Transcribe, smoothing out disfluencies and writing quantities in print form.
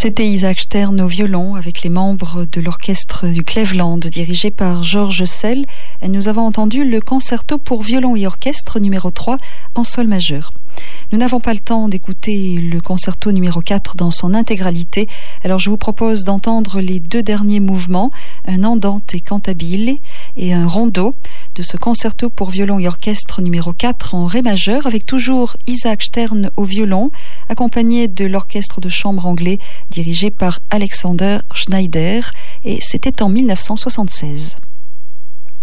C'était Isaac Stern au violon avec les membres de l'orchestre du Cleveland dirigé par Georges Sell. Et nous avons entendu le concerto pour violon et orchestre numéro 3 en sol majeur. Nous n'avons pas le temps d'écouter le concerto numéro 4 dans son intégralité, alors je vous propose d'entendre les deux derniers mouvements, un andante cantabile et un rondo de ce concerto pour violon et orchestre numéro 4 en ré majeur, avec toujours Isaac Stern au violon, accompagné de l'orchestre de chambre anglais dirigé par Alexander Schneider, et c'était en 1976.